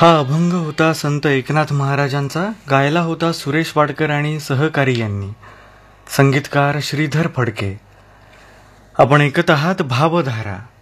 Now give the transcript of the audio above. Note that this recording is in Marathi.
हा अभंग होता संत एकनाथ महाराजांचा, गायला होता सुरेश वाडकर आणि सहकारी यांनी. संगीतकार श्रीधर फडके. आपण ऐकत आहात भावधारा.